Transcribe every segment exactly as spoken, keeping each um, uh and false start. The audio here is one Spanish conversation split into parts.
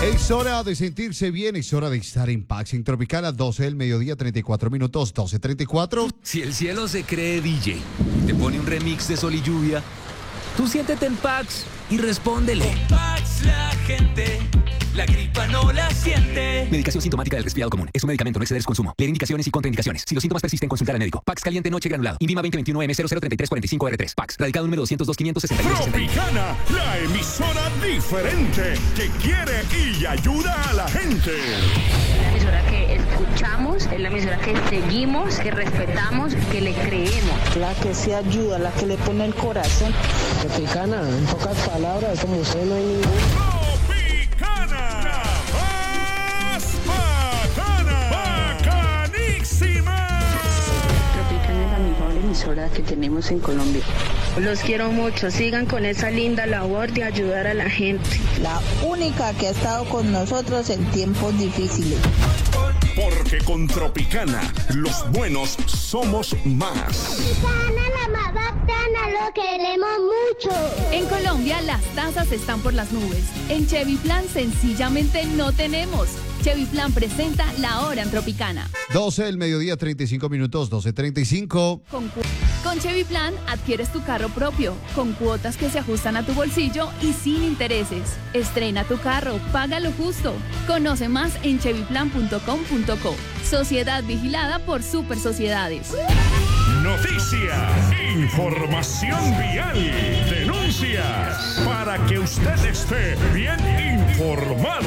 Es hora de sentirse bien, es hora de estar en Pax en Tropicana, doce del mediodía, treinta y cuatro minutos, doce treinta y cuatro. Si el cielo se cree D J, te pone un remix de sol y lluvia, tú siéntete en Pax y respóndele. Con Pax la gente, la gripa no la siente. Medicación sintomática del resfriado común. Es un medicamento, no exceder su consumo. Leer indicaciones y contraindicaciones. Si los síntomas persisten, consultar al médico. Pax caliente noche granulado. Invima veinte veintiuno M cero cero treinta y tres cuarenta y cinco R tres. Pax. Radicado número doscientos dos quinientos sesenta y uno sesenta y uno. Tropicana, la emisora diferente que quiere y ayuda a la gente. Es la emisora que escuchamos, es la emisora que seguimos, que respetamos, que le creemos. La que se ayuda, la que le pone el corazón. Tropicana, en pocas palabras, como usted no hay ningún. Tropicana, la más bacana, bacanísima. Tropicana es la mejor emisora que tenemos en Colombia. Los quiero mucho, sigan con esa linda labor de ayudar a la gente. La única que ha estado con nosotros en tiempos difíciles. Porque con Tropicana, los buenos somos más. Tropicana, la más bacana, lo queremos mucho. En Colombia las tasas están por las nubes. En Chevy Plan sencillamente no tenemos. Chevy Plan presenta La Hora en Tropicana. doce del mediodía, treinta y cinco minutos, doce treinta y cinco. Con, cu- con Chevy Plan adquieres tu carro propio, con cuotas que se ajustan a tu bolsillo y sin intereses. Estrena tu carro, págalo justo. Conoce más en chevy plan punto com punto co. Sociedad vigilada por Super Sociedades. Noticias, información vial, denuncias, para que usted esté bien informado.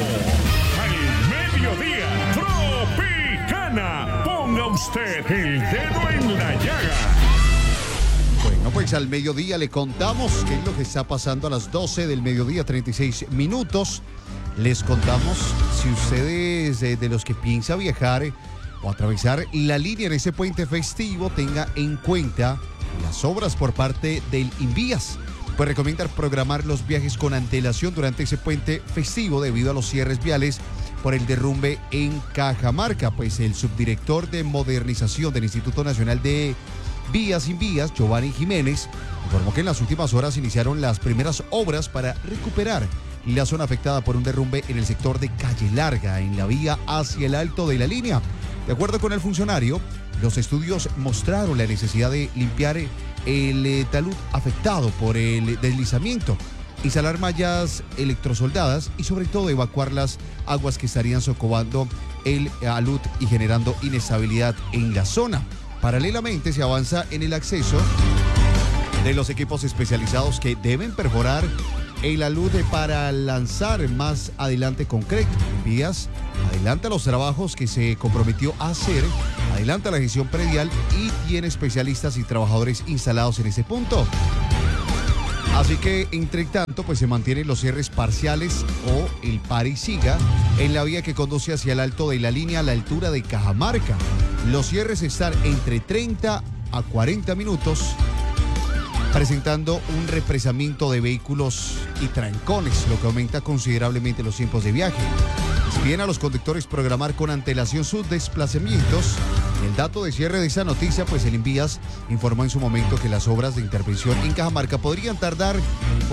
Al mediodía, Tropicana, ponga usted el dedo en la llaga. Bueno, pues al mediodía le contamos qué es lo que está pasando a las doce del mediodía, treinta y seis minutos. Les contamos, si ustedes de, de los que piensa viajar o atravesar la línea en ese puente festivo, tenga en cuenta las obras por parte del Invías. Pues recomienda programar los viajes con antelación durante ese puente festivo debido a los cierres viales por el derrumbe en Cajamarca. Pues el subdirector de modernización del Instituto Nacional de Vías Invías, Giovanni Jiménez, informó que en las últimas horas iniciaron las primeras obras para recuperar la zona afectada por un derrumbe en el sector de Calle Larga, en la vía hacia el alto de la línea. De acuerdo con el funcionario, los estudios mostraron la necesidad de limpiar el eh, talud afectado por el deslizamiento, instalar mallas electrosoldadas y sobre todo evacuar las aguas que estarían socavando el alud y generando inestabilidad en la zona. Paralelamente se avanza en el acceso de los equipos especializados que deben perforar el alud para lanzar más adelante concreto. Vías adelanta los trabajos que se comprometió a hacer, adelanta la gestión predial y tiene especialistas y trabajadores instalados en ese punto. Así que, entre tanto, pues se mantienen los cierres parciales o el pare y siga en la vía que conduce hacia el alto de la línea a la altura de Cajamarca. Los cierres están entre treinta a cuarenta minutos, presentando un represamiento de vehículos y trancones, lo que aumenta considerablemente los tiempos de viaje. Si bien a los conductores programar con antelación sus desplazamientos, el dato de cierre de esa noticia, pues el Invías informó en su momento que las obras de intervención en Cajamarca podrían tardar